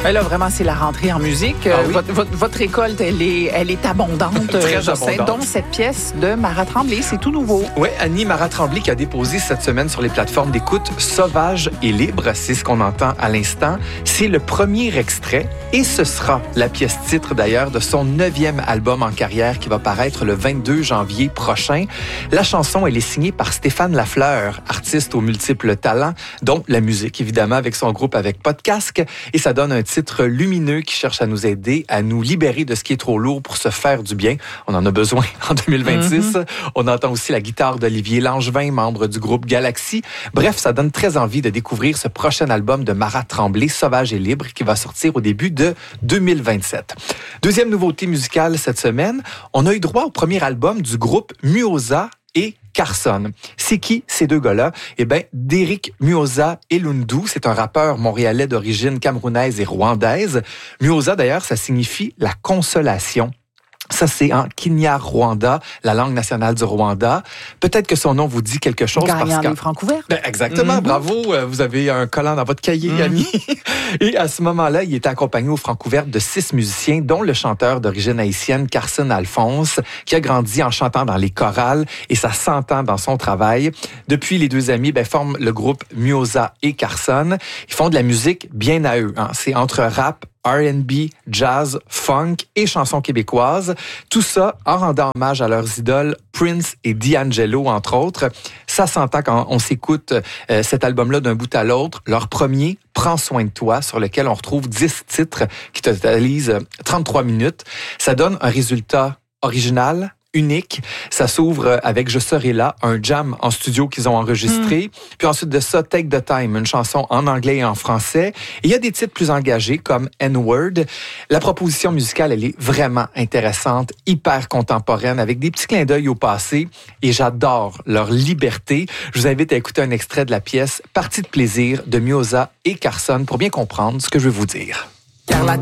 Là, vraiment, c'est la rentrée en musique. Oui. Votre récolte, elle est abondante. Très abondante. Donc, cette pièce de Mara Tremblay, c'est tout nouveau. Oui, Annie Mara Tremblay qui a déposé cette semaine sur les plateformes d'écoute Sauvage et libre. C'est ce qu'on entend à l'instant. C'est le premier extrait et ce sera la pièce titre d'ailleurs de son 9e album en carrière qui va paraître le 22 janvier prochain. La chanson, elle est signée par Stéphane Lafleur, artiste aux multiples talents, dont la musique évidemment avec son groupe Avec Pas de casque. Et ça donne un titre lumineux qui cherche à nous aider, à nous libérer de ce qui est trop lourd pour se faire du bien. On en a besoin en 2026. On entend aussi la guitare d'Olivier Langevin, membre du groupe Galaxy. Bref, ça donne très envie de découvrir ce prochain album de Mara Tremblay, Sauvage et libre, qui va sortir au début de 2027. Deuxième nouveauté musicale cette semaine, on a eu droit au premier album du groupe Muoza et Carson. C'est qui ces deux gars-là? Eh bien, Derrick Muoza Elundu, c'est un rappeur montréalais d'origine camerounaise et rwandaise. Muoza, d'ailleurs, ça signifie la consolation. Ça, c'est en Kinyarwanda, la langue nationale du Rwanda. Peut-être que son nom vous dit quelque chose. Gagnant des Francs-Ouverts. Exactement, bravo. Vous avez un collant dans votre cahier, Annie. Et à ce moment-là, il était accompagné aux Francs-Ouverts de 6 musiciens, dont le chanteur d'origine haïtienne, Carson Alphonse, qui a grandi en chantant dans les chorales, et ça s'entend dans son travail. Depuis, les deux amis forment le groupe Muoza et Carson. Ils font de la musique bien à eux. C'est entre rap, R&B, jazz, funk et chansons québécoises. Tout ça en rendant hommage à leurs idoles Prince et D'Angelo, entre autres. Ça s'entend quand on s'écoute cet album-là d'un bout à l'autre. Leur premier, Prends soin de toi, sur lequel on retrouve 10 titres qui totalisent 33 minutes. Ça donne un résultat original, unique. Ça s'ouvre avec Je serai là, un jam en studio qu'ils ont enregistré. Puis ensuite de ça, Take the Time, une chanson en anglais et en français. Et il y a des titres plus engagés comme N-Word. La proposition musicale, elle est vraiment intéressante, hyper contemporaine, avec des petits clins d'œil au passé. Et j'adore leur liberté. Je vous invite à écouter un extrait de la pièce Partie de plaisir de Muoza et Carson pour bien comprendre ce que je veux vous dire. Car la